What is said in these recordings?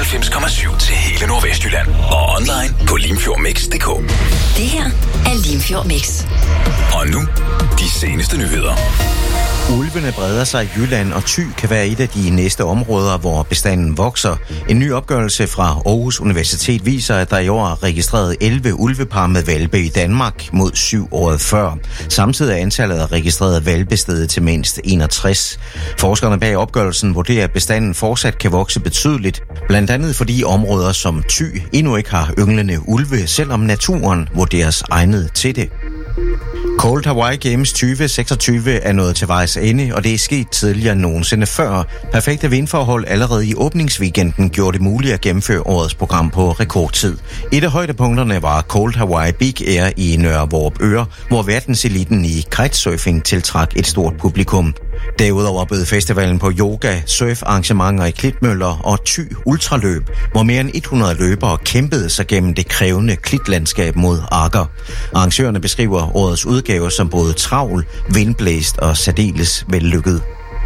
99,7 til hele Nordvestjylland. Og online på limfjordmix.dk. Det her er Limfjord Mix. Og nu, de seneste nyheder. Ulvene breder sig i Jylland, og Thy kan være et af de næste områder, hvor bestanden vokser. En ny opgørelse fra Aarhus Universitet viser, at der i år er registreret 11 ulvepar med hvalpe i Danmark mod 7 året før. Samtidig er antallet af registrerede hvalpe steget til mindst 61. Forskerne bag opgørelsen vurderer, at bestanden fortsat kan vokse betydeligt, blandt andet fordi områder som Thy endnu ikke har ynglende ulve, selvom naturen vurderes egnet til det. Cold Hawaii Games 2026 er nået til vejs ende, og det er sket tidligere end nogensinde før. Perfekte vindforhold allerede i åbningsweekenden gjorde det muligt at gennemføre årets program på rekordtid. Et af højdepunkterne var Cold Hawaii Big Air i Nørre Vorupør, hvor verdenseliten i kitesurfing tiltrak et stort publikum. Derudover bød festivalen på yoga, surfarrangementer i klitmøller og Thy ultraløb, hvor mere end 100 løbere kæmpede sig gennem det krævende klitlandskab mod Agger. Arrangørerne beskriver årets udgave som både travl, vindblæst og særdeles vellykket.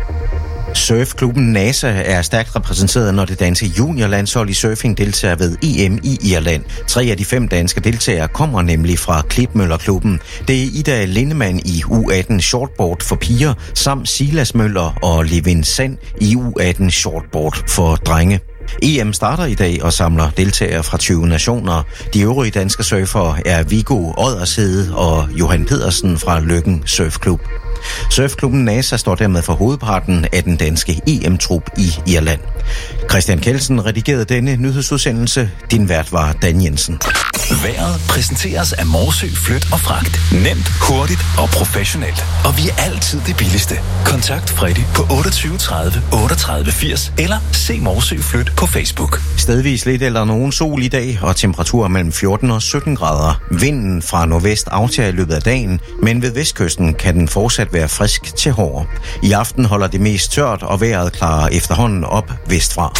Surfklubben NASA er stærkt repræsenteret, når det danske juniorlandshold i surfing deltager ved EM i Irland. 3 af de 5 danske deltagere kommer nemlig fra Klitmøllerklubben. Det er Ida Lindemann i U18 shortboard for piger, samt Silas Møller og Levin Sand i U18 shortboard for drenge. EM starter i dag og samler deltagere fra 20 nationer. De øvrige danske surfere er Viggo Oddershede og Johan Pedersen fra Løkken Surfklub. Surfklubben NASA står dermed for hovedparten af den danske EM-trup i Irland. Christian Kelsen redigerede denne nyhedsudsendelse. Din vært var Dan Jensen. Vejret præsenteres af Morsø Flyt og Fragt. Nemt, hurtigt og professionelt. Og vi er altid det billigste. Kontakt Freddy på 28 30 38 80 eller se Morsø Flyt på Facebook. Stedvis lidt eller nogen sol i dag, og temperaturer mellem 14 og 17 grader. Vinden fra nordvest aftager i løbet af dagen, men ved vestkysten kan den fortsat være frisk til hård. I aften holder det mest tørt, og vejret klarer efterhånden op vestfra.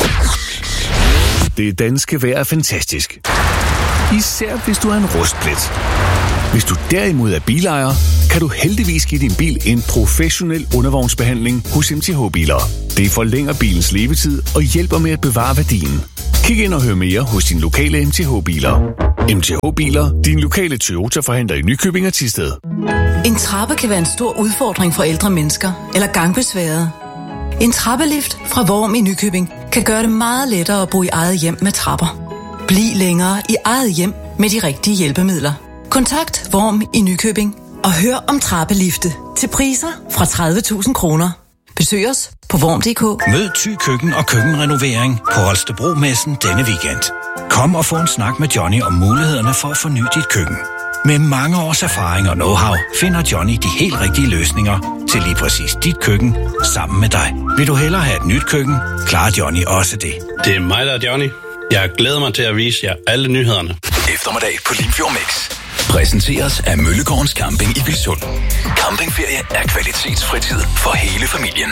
Det danske vejr er fantastisk. Især hvis du er en rustplet. Hvis du derimod er bilejer, kan du heldigvis give din bil en professionel undervognsbehandling hos MTH Biler. Det forlænger bilens levetid og hjælper med at bevare værdien. Kig ind og hør mere hos din lokale MTH Biler. MTH Biler, din lokale Toyota-forhandler i Nykøbing og Thisted. En trappe kan være en stor udfordring for ældre mennesker eller gangbesværede. En trappelift fra Vorm i Nykøbing kan gøre det meget lettere at bo i eget hjem med trapper. Bliv længere i eget hjem med de rigtige hjælpemidler. Kontakt Vorm i Nykøbing og hør om trappelifte til priser fra 30.000 kroner. Besøg os på vorm.dk. Mød Thy Køkken og køkkenrenovering på Holstebro-messen denne weekend. Kom og få en snak med Johnny om mulighederne for at forny dit køkken. Med mange års erfaring og know-how finder Johnny de helt rigtige løsninger til lige præcis dit køkken sammen med dig. Vil du hellere have et nyt køkken, klarer Johnny også det. Det er mig, der er Johnny. Jeg glæder mig til at vise jer alle nyhederne. Eftermiddag på Limfjord Mix præsenteres af Møllegårdens Camping i Vilsund. Campingferie er kvalitetsfritid for hele familien.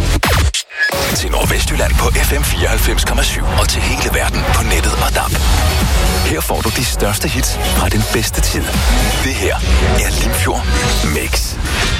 Til Nordvestjylland på FM 94,7 og til hele verden på nettet og DAB. Her får du de største hits fra den bedste tid. Det her er Limfjord Mix.